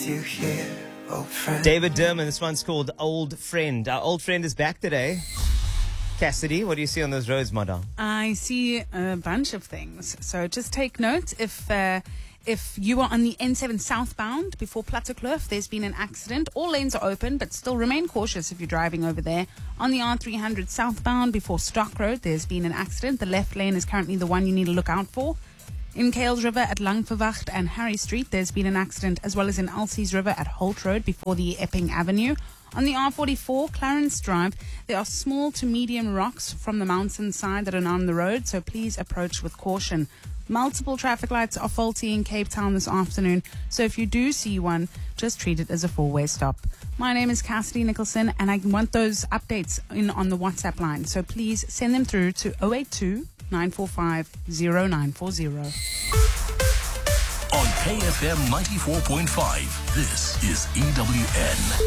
you here, old friend. David Derman, this one's called Old Friend. Our old friend is back today. Cassidy, what do you see on those roads, madam? I see a bunch of things. So just take note, if you are on the N7 southbound before Plattekloof, there's been an accident. All lanes are open, but still remain cautious if you're driving over there. On the R300 southbound before Stock Road, there's been an accident. The left lane is currently the one you need to look out for. In Kales River at Langverwacht and Harry Street, there's been an accident, as well as in Elsie's River at Holt Road before the Epping Avenue. On the R44, Clarence Drive, there are small to medium rocks from the mountainside that are on the road, so please approach with caution. Multiple traffic lights are faulty in Cape Town this afternoon, so if you do see one, just treat it as a four-way stop. My name is Cassidy Nicholson, and I want those updates in on the WhatsApp line, so please send them through to 082 945 0940. On KFM 94.5, this is EWN.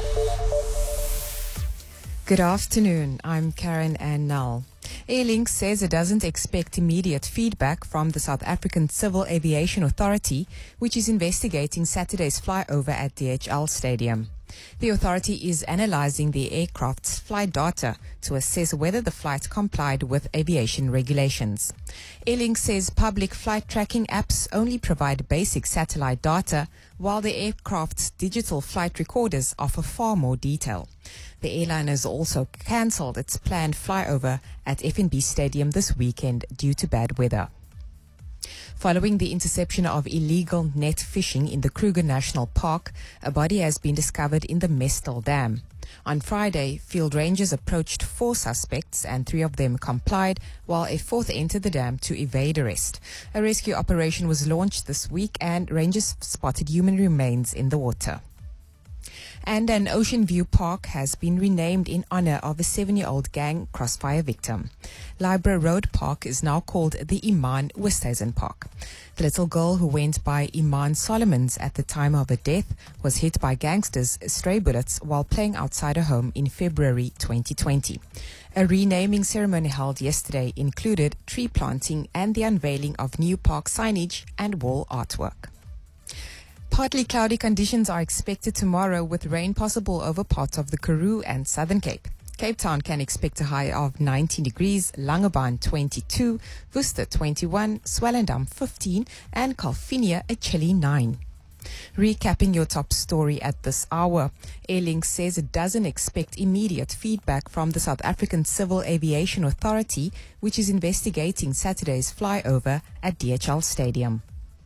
Good afternoon, I'm Karen Ann Null. Airlink says it doesn't expect immediate feedback from the South African Civil Aviation Authority, which is investigating Saturday's flyover at DHL Stadium. The authority is analyzing the aircraft's flight data to assess whether the flight complied with aviation regulations. Airlink says public flight tracking apps only provide basic satellite data, while the aircraft's digital flight recorders offer far more detail. The airline has also cancelled its planned flyover at FNB Stadium this weekend due to bad weather. Following the interception of illegal net fishing in the Kruger National Park, a body has been discovered in the Mestel Dam. On Friday, field rangers approached 4 suspects and 3 of them complied, while a 4th entered the dam to evade arrest. A rescue operation was launched this week and rangers spotted human remains in the water. And an Ocean View Park has been renamed in honor of a 7-year-old gang crossfire victim. Libra Road Park is now called the Iman Oosthuizen Park. The little girl, who went by Iman Solomons at the time of her death, was hit by gangsters' stray bullets while playing outside her home in February 2020. A renaming ceremony held yesterday included tree planting and the unveiling of new park signage and wall artwork. Partly cloudy conditions are expected tomorrow, with rain possible over parts of the Karoo and Southern Cape. Cape Town can expect a high of 19 degrees, Langebaan 22, Worcester 21, Swellendam 15, and Calvinia a chilly 9. Recapping your top story at this hour, Airlink says it doesn't expect immediate feedback from the South African Civil Aviation Authority, which is investigating Saturday's flyover at DHL Stadium.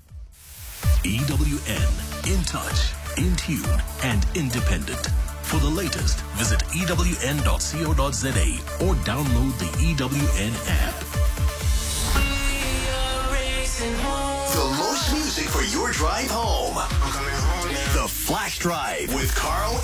EWN, in touch, in tune, and independent. For the latest, visit ewn.co.za or download the EWN app. The most music for your drive home. The Flash Drive with Carl